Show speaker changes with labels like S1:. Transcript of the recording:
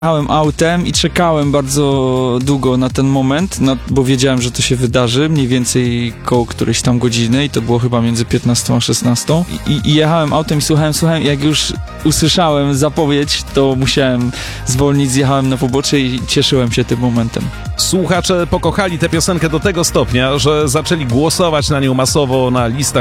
S1: Jechałem autem i czekałem bardzo długo na ten moment, bo wiedziałem, że to się wydarzy, mniej więcej koło którejś tam godziny i to było chyba między 15 a 16. I jechałem autem i słuchałem, jak już usłyszałem zapowiedź, to musiałem zwolnić, zjechałem na pobocze i cieszyłem się tym momentem.
S2: Słuchacze pokochali tę piosenkę do tego stopnia, że zaczęli głosować na nią masowo na listach